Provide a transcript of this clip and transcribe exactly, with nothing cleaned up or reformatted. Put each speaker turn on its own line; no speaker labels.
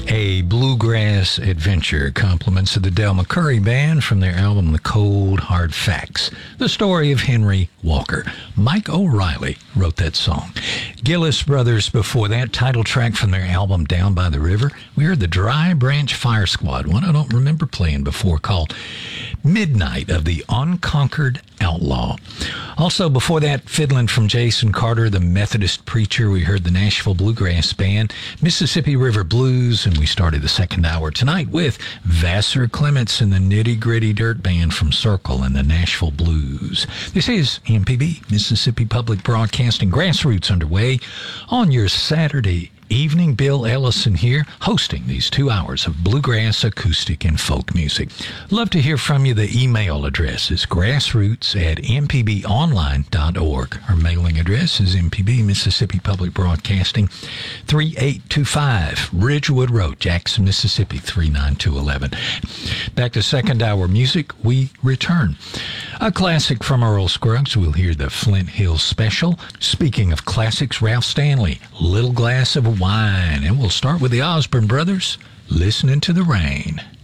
A bluegrass adventure, compliments of the Del McCoury Band from their album The Cold Hard Facts, the story of Henry Walker. Mike O'Reilly wrote that song. Gillis Brothers before that, title track from their album Down by the River. We heard the Dry Branch Fire Squad, one I don't remember playing before, called Midnight of the Unconquered Outlaw. Also before that, fiddling from Jason Carter, the Methodist preacher, we heard the Nashville Bluegrass Band, Mississippi River Blues, and we started the second hour tonight with Vassar Clements and the Nitty Gritty Dirt Band from Circle and the Nashville Blues. This is M P B, Mississippi Public Broadcasting, Grassroots underway on your Saturday evening. Bill Ellison here, hosting these two hours of bluegrass, acoustic, and folk music. Love to hear from you. The email address is grassroots at m p b online dot org. Our mailing address is M P B, Mississippi Public Broadcasting, three eight two five Ridgewood Road, Jackson, Mississippi, three nine two one one. Back to second hour music, we return. A classic from Earl Scruggs, we'll hear the Flint Hills Special. Speaking of classics, Ralph Stanley, Little Glass of Wine. And we'll start with the Osborne Brothers, Listening to the Rain.